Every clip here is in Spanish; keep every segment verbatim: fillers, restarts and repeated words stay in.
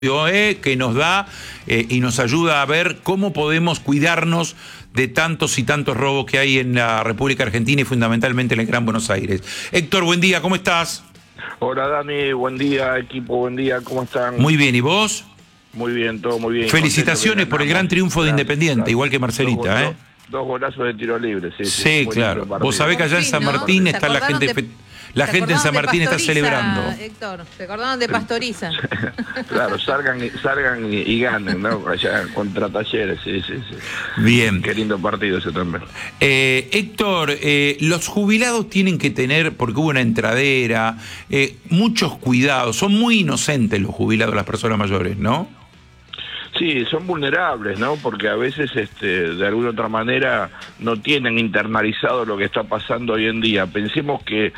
Eh, que nos da eh, y nos ayuda a ver cómo podemos cuidarnos de tantos y tantos robos que hay en la República Argentina y fundamentalmente en el Gran Buenos Aires. Héctor, buen día, ¿cómo estás? Hola Dani, buen día equipo, buen día, ¿cómo están? Muy bien, ¿y vos? Muy bien, todo muy bien. Felicitaciones por el gran triunfo de Independiente, claro, igual que Marcelita, dos, ¿eh? Dos, dos golazos de tiro libre, sí. Sí, sí claro. Vos sabés que allá en San Martín está la gente... De... La gente en San Martín está celebrando. Héctor, se acordaron de Pastoriza. Claro, salgan, y, salgan y, y ganen, ¿no? Allá contra Talleres, sí, sí, sí. Bien. Qué lindo partido ese también. Eh, Héctor, eh, los jubilados tienen que tener, porque hubo una entradera, eh, muchos cuidados. Son muy inocentes los jubilados, las personas mayores, ¿no? Sí, son vulnerables, ¿no? Porque a veces, este, de alguna otra manera, no tienen internalizado lo que está pasando hoy en día. Pensemos que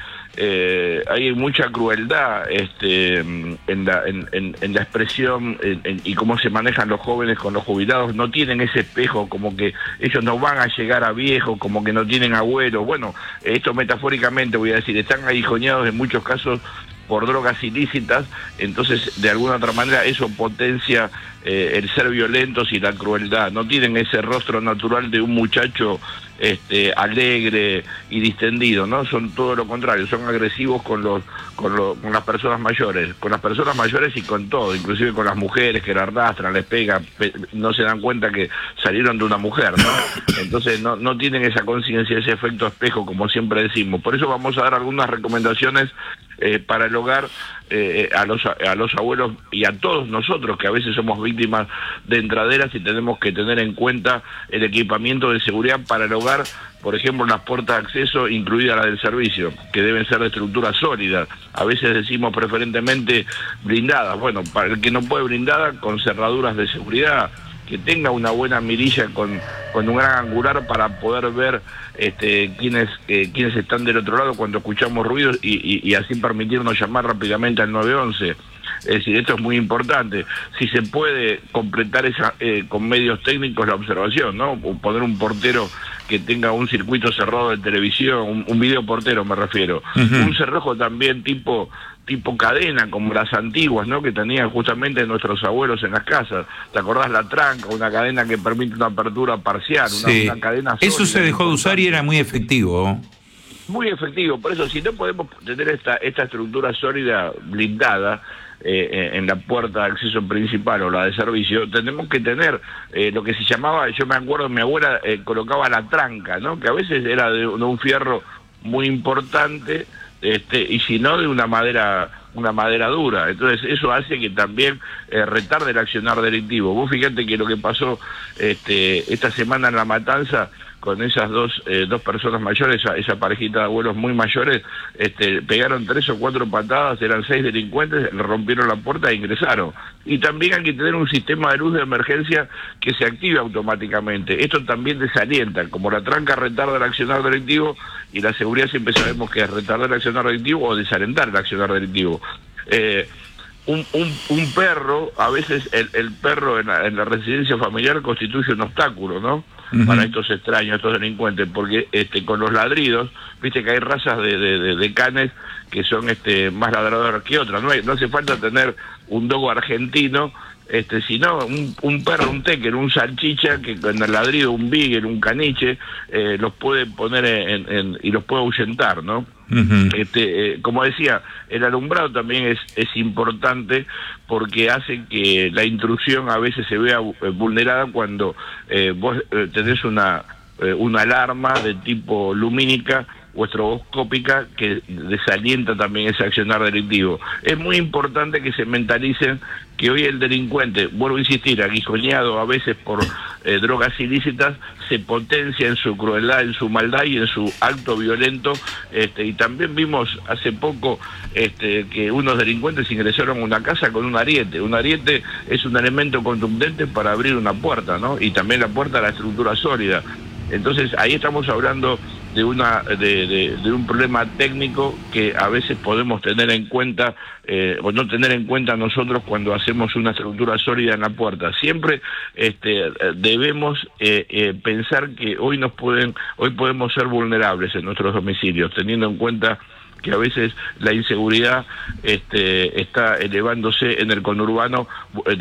eh, hay mucha crueldad este, en, la, en, en, en la expresión en, en, y cómo se manejan los jóvenes con los jubilados. No tienen ese espejo, como que ellos no van a llegar a viejos, como que no tienen abuelos. Bueno, esto metafóricamente voy a decir, están aguijoneados en muchos casos por drogas ilícitas, entonces de alguna otra manera eso potencia eh, el ser violentos y la crueldad. No tienen ese rostro natural de un muchacho este, alegre y distendido, ¿no? Son todo lo contrario, son agresivos con los con, lo, con las personas mayores, con las personas mayores y con todo, inclusive con las mujeres que la arrastran, les pegan, pe no se dan cuenta que salieron de una mujer, ¿no? Entonces no, no tienen esa conciencia, ese efecto espejo, como siempre decimos. Por eso vamos a dar algunas recomendaciones Eh, para el hogar eh, a los a los abuelos y a todos nosotros que a veces somos víctimas de entraderas y tenemos que tener en cuenta el equipamiento de seguridad para el hogar. Por ejemplo, las puertas de acceso, incluida la del servicio, que deben ser de estructura sólida. A veces decimos preferentemente blindadas. Bueno, para el que no puede blindada, con cerraduras de seguridad, que tenga una buena mirilla con, con un gran angular para poder ver este, quiénes, eh, quiénes están del otro lado cuando escuchamos ruidos y, y, y así permitirnos llamar rápidamente al nueve once. Es decir, esto es muy importante. Si se puede completar esa eh, con medios técnicos la observación, ¿no? O poner un portero que tenga un circuito cerrado de televisión, un, un video portero me refiero. Uh-huh. Un cerrojo también tipo tipo cadena, como las antiguas, ¿no? Que tenían justamente nuestros abuelos en las casas. ¿Te acordás la tranca? Una cadena que permite una apertura parcial, una, sí. una cadena sólida. Eso se dejó de usar y era muy efectivo. Muy efectivo, por eso si no podemos tener esta, esta estructura sólida blindada eh, en la puerta de acceso principal o la de servicio, tenemos que tener eh, lo que se llamaba, yo me acuerdo, mi abuela eh, colocaba la tranca, ¿no? Que a veces era de, de un fierro muy importante, este, y si no de una madera una madera dura. Entonces eso hace que también eh, retarde el accionar delictivo. Vos fíjate que lo que pasó este, esta semana en La Matanza con esas dos eh, dos personas mayores, esa, esa parejita de abuelos muy mayores, este, pegaron tres o cuatro patadas, eran seis delincuentes, le rompieron la puerta e ingresaron. Y también hay que tener un sistema de luz de emergencia que se active automáticamente. Esto también desalienta, como la tranca retarda el accionar delictivo y la seguridad siempre sabemos que es retardar el accionar delictivo o desalentar el accionar delictivo. Eh, Un, un, un perro, a veces el, el perro en la, en la residencia familiar constituye un obstáculo, ¿no? Uh-huh. Para estos extraños, estos delincuentes, porque este con los ladridos, viste que hay razas de, de, de, de canes que son este más ladradores que otras, no, hay, no hace falta tener un dogo argentino, este sino un, un perro, un tecker, un salchicha, que con el ladrido, un beagle, un caniche, eh, los puede poner en, en, y los puede ahuyentar, ¿no? Uh-huh. Este, eh, como decía, el alumbrado también es, es importante porque hace que la intrusión a veces se vea eh, vulnerada cuando eh, vos eh, tenés una, eh, una alarma de tipo lumínica o estroboscópica que desalienta también ese accionar delictivo. Es muy importante que se mentalicen que hoy el delincuente, vuelvo a insistir, aguijoneado a veces por eh, drogas ilícitas, se potencia en su crueldad, en su maldad y en su acto violento. Este, y también vimos hace poco este, que unos delincuentes ingresaron a una casa con un ariete. Un ariete es un elemento contundente para abrir una puerta, ¿no? Y también la puerta a la estructura sólida. Entonces ahí estamos hablando de una de, de, de un problema técnico que a veces podemos tener en cuenta eh, o no tener en cuenta nosotros cuando hacemos una estructura sólida en la puerta. Siempre este, debemos eh, eh, pensar que hoy nos pueden hoy podemos ser vulnerables en nuestros domicilios, teniendo en cuenta que a veces la inseguridad este, está elevándose en el conurbano